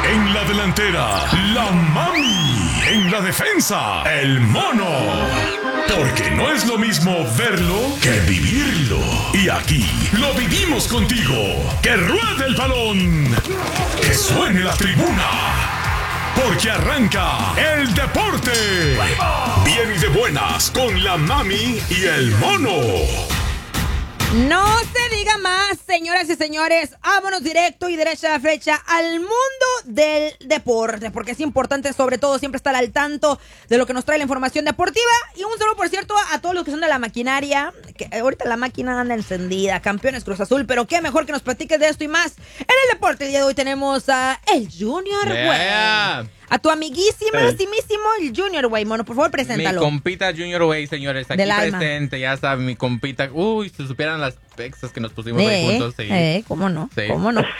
En la delantera, la Mami. En la defensa, el Mono. Porque no es lo mismo verlo que vivirlo. Y aquí lo vivimos contigo. ¡Que ruede el balón! ¡Que suene la tribuna! Porque arranca el deporte. Bien y de buenas con la Mami y el Mono. No se diga más, señoras y señores. Vámonos directo y derecha a flecha al mundo del deporte, porque es importante, sobre todo, siempre estar al tanto de lo que nos trae la información deportiva. Y un saludo, por cierto, a todos los que son de la maquinaria, que ahorita la máquina anda encendida. Campeones Cruz Azul, pero qué mejor que nos platiques de esto y más. En el deporte el día de hoy tenemos a el Junior, güey. A tu amiguísimo, el Junior Way, Mono, por favor, preséntalo. Mi compita Junior Way, señores, aquí Del alma. presente, ya saben, mi compita. Uy, si supieran las pexas que nos pusimos ahí juntos. Sí. ¿Cómo no? Sí. ¿Cómo no?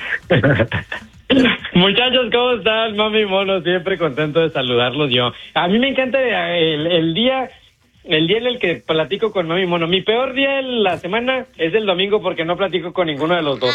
Muchachos, ¿cómo están? Mami Mono, siempre contento de saludarlos yo. A mí me encanta el día en el que platico con Mami Mono. Mi peor día de la semana es el domingo porque no platico con ninguno de los dos.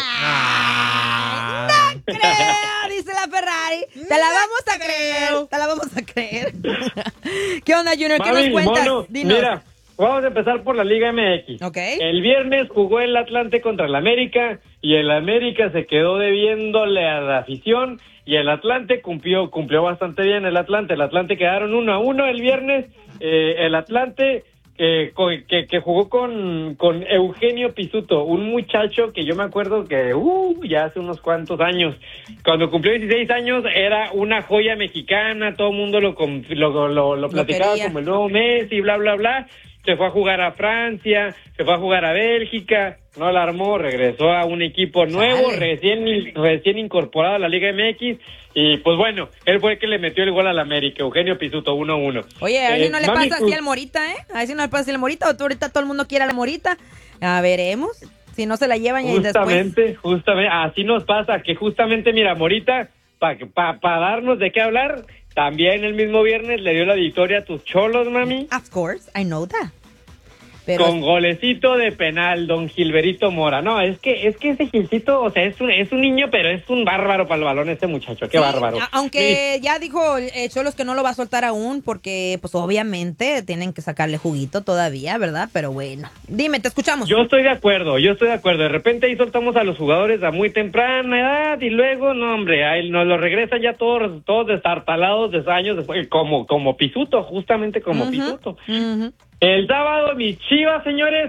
¡No creo! Dice la Ferrari. Te la vamos a creer. Te la vamos a creer. ¿Qué onda, Junior? ¿Qué nos cuentas? Mono, Dinos. mira, vamos a empezar por la Liga MX. Ok. El viernes jugó el Atlante contra el América y el América se quedó debiéndole a la afición y el Atlante cumplió bastante bien el Atlante quedaron 1-1 el viernes. El Atlante que jugó con Eugenio Pizzuto, un muchacho que yo me acuerdo que ya hace unos cuantos años, cuando cumplió 16 años era una joya mexicana, todo el mundo lo platicaba quería. como el nuevo Messi, bla bla bla. Se fue a jugar a Francia, se fue a jugar a Bélgica, no la armó, regresó a un equipo nuevo, recién incorporado a la Liga MX, y pues bueno, él fue el que le metió el gol al América, Eugenio Pizzuto, 1-1. Oye, a ver si no le Mami, pasa así al Morita, ¿eh? A ver si no le pasa así al Morita, o tú ahorita todo el mundo quiere a la Morita. A veremos. Si no se la llevan y después. Justamente, así nos pasa, que justamente, mira, Morita, para darnos de qué hablar, también el mismo viernes le dio la victoria a tus Cholos, mami. Of course, I know that. Pero Con golecito de penal, don Gilberito Mora. No, es que ese Gilcito, o sea, es un niño, pero es un bárbaro para el balón este muchacho, qué sí, bárbaro. Aunque ya dijo Cholos que no lo va a soltar aún, porque pues obviamente tienen que sacarle juguito todavía, ¿verdad? Pero bueno, dime, te escuchamos. Yo estoy de acuerdo. De repente ahí soltamos a los jugadores a muy temprana edad y luego, no hombre, ahí nos lo regresan ya todos destartalados de años después, como Pizzuto, justamente como Pizzuto. El sábado mis Chivas, señores,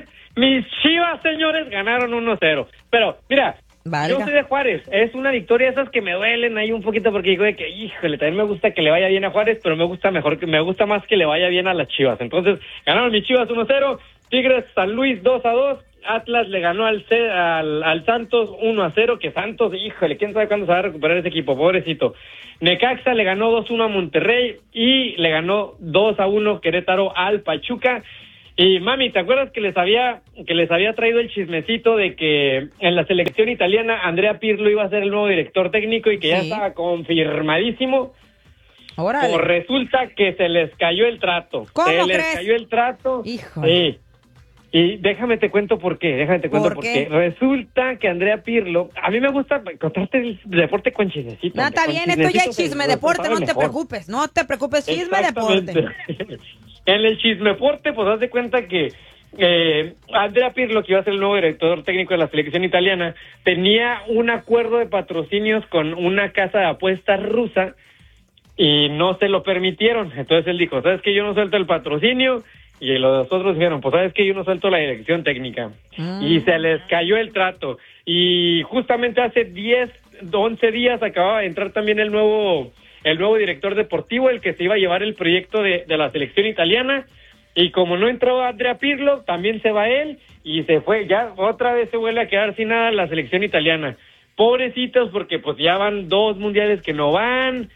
ganaron 1-0. Pero, mira, yo soy de Juárez, es una victoria esas que me duelen ahí un poquito porque digo de que, híjole, también me gusta que le vaya bien a Juárez, pero me gusta más que le vaya bien a las Chivas. Entonces, ganaron mis Chivas 1-0, Tigres San Luis 2-2, Atlas le ganó al Santos 1-0, que Santos, híjole, quién sabe cuándo se va a recuperar ese equipo, pobrecito. Necaxa le ganó 2-1 a Monterrey y le ganó 2-1 Querétaro al Pachuca. Y mami, ¿te acuerdas que les había traído el chismecito de que en la selección italiana Andrea Pirlo iba a ser el nuevo director técnico y que ya estaba confirmadísimo? Órale. Pues resulta que se les cayó el trato. ¿Cómo les crees? cayó el trato. Híjole. Sí. Y déjame te cuento por qué. ¿Por qué? Resulta que Andrea Pirlo, a mí me gusta contarte el deporte con chismecito. No, está bien, esto ya es chisme deporte, no te preocupes, chisme deporte. En el chismeporte, pues haz de cuenta que Andrea Pirlo, que iba a ser el nuevo director técnico de la selección italiana, tenía un acuerdo de patrocinios con una casa de apuestas rusa y no se lo permitieron. Entonces él dijo, ¿sabes qué? Yo no suelto el patrocinio. Y los otros dijeron, pues sabes que yo no suelto la dirección técnica. Y se les cayó el trato. Y justamente hace 11 días acababa de entrar también el nuevo director deportivo, el que se iba a llevar el proyecto de la selección italiana. Y como no entró Andrea Pirlo, también se va él y se fue. Ya otra vez se vuelve a quedar sin nada la selección italiana. Pobrecitos, porque pues ya van 2 mundiales que no van.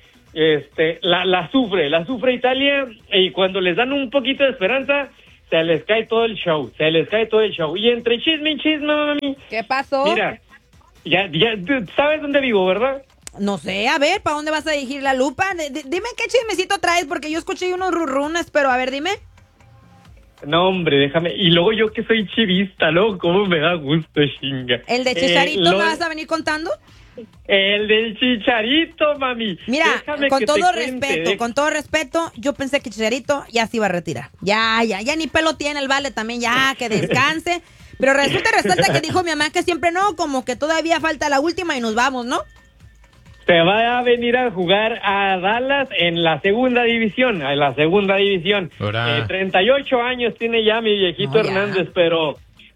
La sufre Italia, y cuando les dan un poquito de esperanza se les cae todo el show, y entre chisme y chisme, mami. ¿Qué pasó? Mira, ya sabes dónde vivo, ¿verdad? No sé, a ver, ¿para dónde vas a dirigir la lupa? Dime qué chismecito traes, porque yo escuché unos rurrunes, pero a ver, dime. No, hombre, déjame. Y luego yo que soy chivista, ¿no? ¿Cómo me da gusto, chinga? ¿El de Chicharito me vas a venir contando? El del Chicharito, mami. Mira, Déjame con que te todo cuente, respeto, con todo respeto, yo pensé que Chicharito ya se iba a retirar. Ya ni pelo tiene el vale también, ya, que descanse. Pero resalta que dijo mi mamá que siempre no, como que todavía falta la última y nos vamos, ¿no? Se va a venir a jugar a Dallas en la segunda división, Ahora. 38 años tiene ya mi viejito Hernández, pero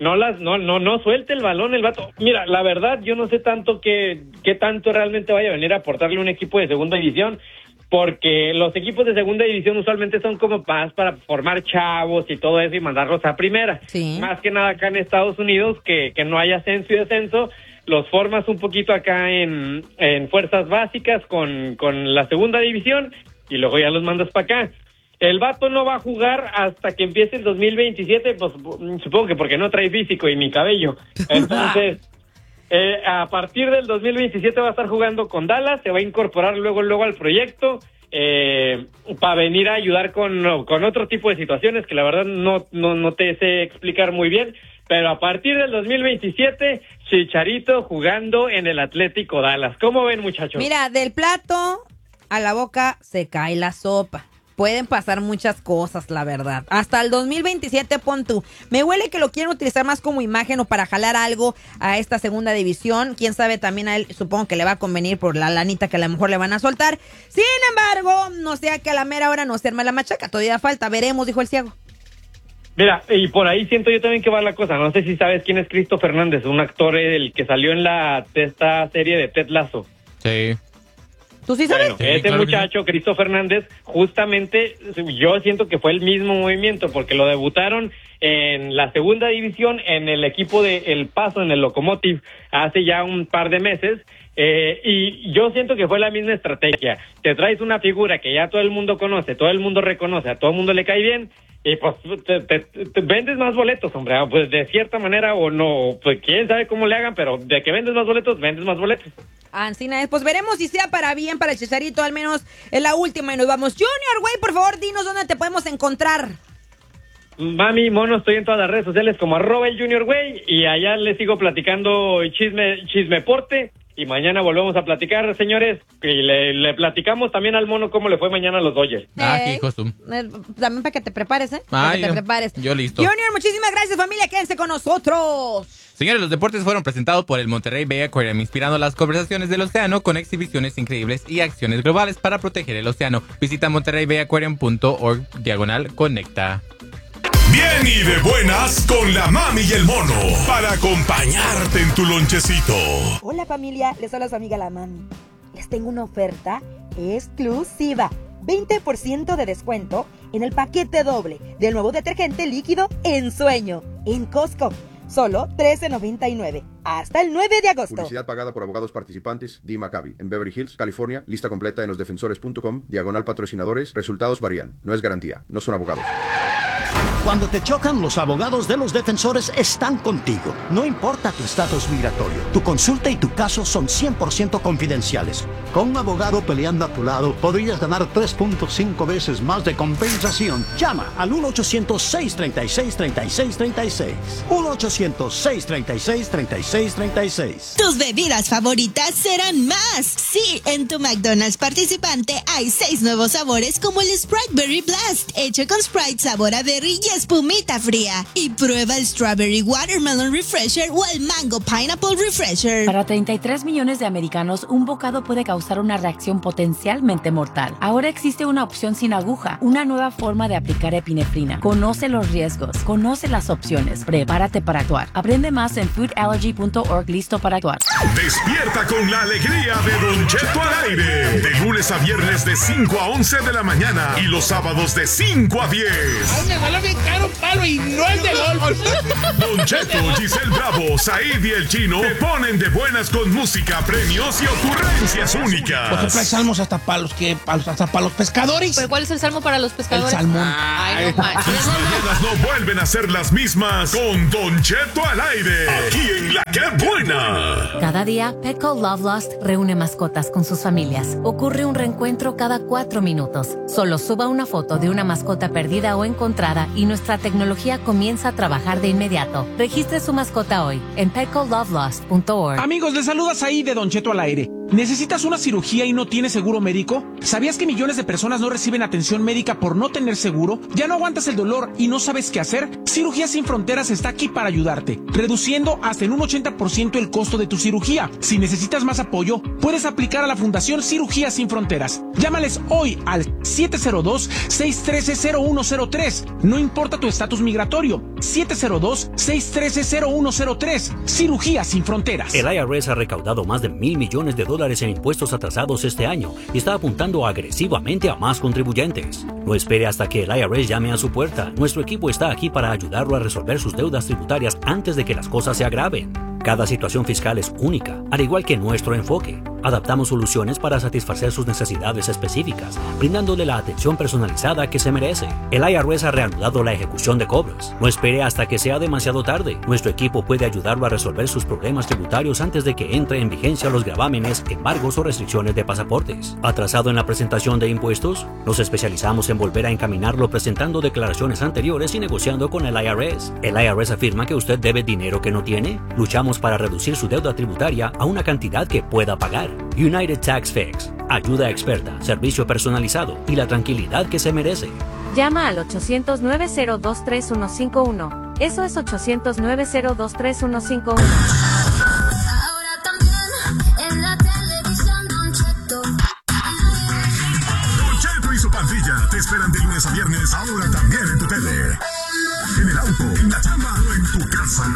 no suelte el balón el vato. Mira, la verdad, yo no sé tanto qué tanto realmente vaya a venir a aportarle un equipo de segunda división, porque los equipos de segunda división usualmente son como para formar chavos y todo eso y mandarlos a primera. Sí. Más que nada acá en Estados Unidos, que no hay ascenso y descenso, los formas un poquito acá en fuerzas básicas con la segunda división y luego ya los mandas para acá. El vato no va a jugar hasta que empiece el 2027, pues supongo que porque no trae físico y ni cabello. Entonces, a partir del 2027 va a estar jugando con Dallas, se va a incorporar luego al proyecto para venir a ayudar con otro tipo de situaciones que la verdad no te sé explicar muy bien. Pero a partir del 2027, Chicharito jugando en el Atlético Dallas. ¿Cómo ven, muchachos? Mira, del plato a la boca se cae la sopa. Pueden pasar muchas cosas, la verdad. Hasta el 2027, pon tú. Me huele que lo quieren utilizar más como imagen o para jalar algo a esta segunda división. Quién sabe, también a él supongo que le va a convenir por la lanita que a lo mejor le van a soltar. Sin embargo, no sea que a la mera hora no se arme la machaca. Todavía falta, veremos, dijo el ciego. Mira, y por ahí siento yo también que va la cosa. No sé si sabes quién es Cristo Fernández, un actor el que salió en esta serie de Ted Lasso. Sí. ¿Tú sí sabes? Bueno, este muchacho, Cristo Fernández, justamente yo siento que fue el mismo movimiento, porque lo debutaron en la segunda división en el equipo de El Paso, en el Locomotive, hace ya un par de meses. Y yo siento que fue la misma estrategia. Te traes una figura que ya todo el mundo conoce, todo el mundo reconoce, a todo el mundo le cae bien, y pues te vendes más boletos, hombre. Pues de cierta manera o no, pues quién sabe cómo le hagan, pero de que vendes más boletos, vendes más boletos. Ancina es, pues veremos si sea para bien para el Chicharito, al menos en la última y nos vamos. Junior, güey, por favor, dinos dónde te podemos encontrar. Mami, mono, estoy en todas las redes sociales como @el_junior_güey y allá les sigo platicando chismeporte y mañana volvemos a platicar, señores, y le platicamos también al mono cómo le fue mañana a los Dodgers. Qué hijos tú. También para que te prepares, para que te prepares. Yo listo. Junior, muchísimas gracias, familia, quédense con nosotros. Señores, los deportes fueron presentados por el Monterrey Bay Aquarium, inspirando las conversaciones del océano con exhibiciones increíbles y acciones globales para proteger el océano. Visita monterreybayaquarium.org/conecta. Bien y de buenas con la mami y el mono para acompañarte en tu lonchecito. Hola familia, les habla su amiga la mami. Les tengo una oferta exclusiva. 20% de descuento en el paquete doble del nuevo detergente líquido Ensueño en Costco. Solo $13.99 hasta el 9 de agosto. Publicidad pagada por abogados participantes. Dee Maccabi, en Beverly Hills, California. Lista completa en losdefensores.com. /patrocinadores. Resultados varían. No es garantía. No son abogados. Cuando te chocan, los abogados de los defensores están contigo. No importa tu estatus migratorio, tu consulta y tu caso son 100% confidenciales. Con un abogado peleando a tu lado, podrías ganar 3.5 veces más de compensación. Llama al 1-800-636-3636. 1-800-636-3636. Tus bebidas favoritas serán más. Sí, en tu McDonald's participante hay 6 nuevos sabores como el Sprite Berry Blast, hecho con Sprite sabor a berry y espumita fría. Y prueba el Strawberry Watermelon Refresher o el Mango Pineapple Refresher. Para 33 millones de americanos, un bocado puede causar una reacción potencialmente mortal. Ahora existe una opción sin aguja, una nueva forma de aplicar epinefrina. Conoce los riesgos, conoce las opciones, prepárate para actuar. Aprende más en foodallergy.org. Listo para actuar. Despierta con la alegría de Don Cheto al aire. De lunes a viernes de 5 a 11 de la mañana y los sábados de 5 a 10. Me sale bien caro palo y no es de golf. Don Cheto, Giselle Bravo, Said y el Chino te ponen de buenas con música, premios y ocurrencias únicas. Por ejemplo, hay salmos hasta para los pescadores. ¿Pero cuál es el salmo para los pescadores? El salmón. Ay, no manches. Las mañanas no vuelven a ser las mismas con Don Cheto al aire. Aquí en La Que Buena. Cada día, Petco Love Lost reúne mascotas con sus familias. Ocurre un reencuentro cada 4 minutos. Solo suba una foto de una mascota perdida o encontrada y nuestra tecnología comienza a trabajar de inmediato. Registre su mascota hoy en petcolovelost.org. Amigos, les saludas ahí de Don Cheto al aire. ¿Necesitas una cirugía y no tienes seguro médico? ¿Sabías que millones de personas no reciben atención médica por no tener seguro? ¿Ya no aguantas el dolor y no sabes qué hacer? Cirugías Sin Fronteras está aquí para ayudarte, reduciendo hasta en un 80% el costo de tu cirugía. Si necesitas más apoyo, puedes aplicar a la Fundación Cirugías Sin Fronteras. Llámales hoy al 702-613-0103. No importa tu estatus migratorio. 702-613-0103. Cirugías Sin Fronteras. El IRS ha recaudado más de $1,000 millones en impuestos atrasados este año y está apuntando agresivamente a más contribuyentes. No espere hasta que el IRS llame a su puerta. Nuestro equipo está aquí para ayudarlo a resolver sus deudas tributarias antes de que las cosas se agraven. Cada situación fiscal es única, al igual que nuestro enfoque. Adaptamos soluciones para satisfacer sus necesidades específicas, brindándole la atención personalizada que se merece. El IRS ha reanudado la ejecución de cobros. No espere hasta que sea demasiado tarde. Nuestro equipo puede ayudarlo a resolver sus problemas tributarios antes de que entre en vigencia los gravámenes, embargos o restricciones de pasaportes. ¿Atrasado en la presentación de impuestos? Nos especializamos en volver a encaminarlo presentando declaraciones anteriores y negociando con el IRS. ¿El IRS afirma que usted debe dinero que no tiene? Luchamos para reducir su deuda tributaria a una cantidad que pueda pagar. United Tax Fix. Ayuda experta, servicio personalizado y la tranquilidad que se merece. Llama al 800-902-3151. Eso es 800-902-3151. Don Cheto y su pandilla te esperan de lunes a viernes, ahora también en tu tele. En el auto, en la chamba o en tu casa.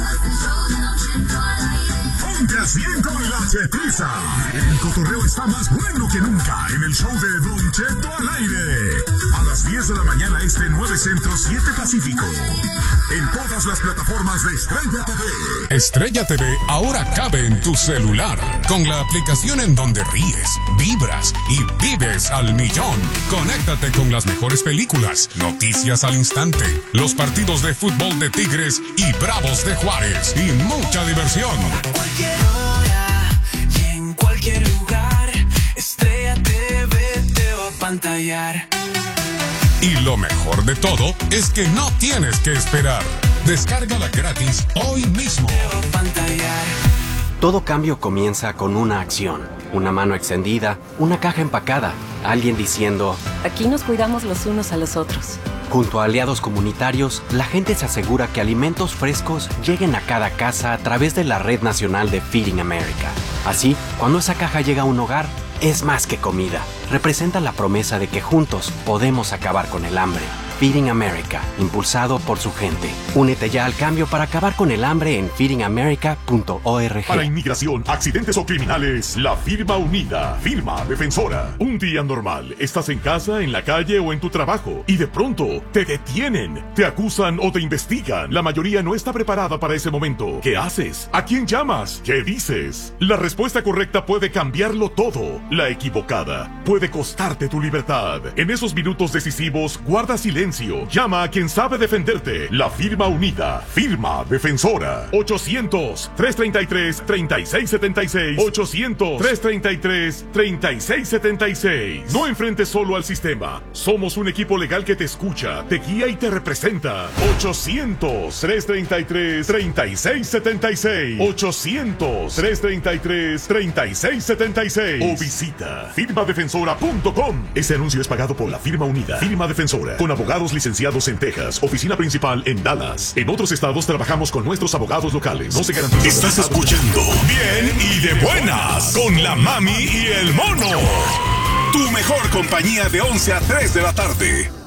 Ponte al 100 con la Chetiza. El cotorreo está más bueno que nunca en el show de Don Cheto al aire. A las 10 de la mañana 9 Centro, 7 Pacífico. En todas las plataformas de Estrella TV. Estrella TV ahora cabe en tu celular. Con la aplicación en donde ríes, vibras y vives al millón. Conéctate con las mejores películas, noticias al instante, los partidos de fútbol de Tigres y Bravos de Juárez y mucha diversión. Cualquier hora y en cualquier lugar, Estrella TV te va a pantallar. Y lo mejor de todo es que no tienes que esperar. Descárgala gratis hoy mismo. Todo cambio comienza con una acción. Una mano extendida, una caja empacada, alguien diciendo: aquí nos cuidamos los unos a los otros. Junto a aliados comunitarios, la gente se asegura que alimentos frescos lleguen a cada casa a través de la Red Nacional de Feeding America. Así, cuando esa caja llega a un hogar, es más que comida. Representa la promesa de que juntos podemos acabar con el hambre. Feeding America, impulsado por su gente. Únete ya al cambio para acabar con el hambre en feedingamerica.org. Para inmigración, accidentes o criminales, la firma unida, firma defensora. Un día normal, estás en casa, en la calle o en tu trabajo y de pronto te detienen, te acusan o te investigan. La mayoría no está preparada para ese momento. ¿Qué haces? ¿A quién llamas? ¿Qué dices? La respuesta correcta puede cambiarlo todo. La equivocada puede costarte tu libertad. En esos minutos decisivos, guarda silencio. Llama a quien sabe defenderte. La firma unida. Firma defensora. 800-333-3676. 800-333-3676. No enfrentes solo al sistema. Somos un equipo legal que te escucha, te guía y te representa. 800-333-3676. 800-333-3676. O visita firmadefensora.com. Este anuncio es pagado por la firma unida. Firma defensora. Con abogados licenciados en Texas, oficina principal en Dallas. En otros estados trabajamos con nuestros abogados locales. No se garantiza. Estás escuchando Bien y de Buenas con la Mami y el Mono. Tu mejor compañía de 11 a 3 de la tarde.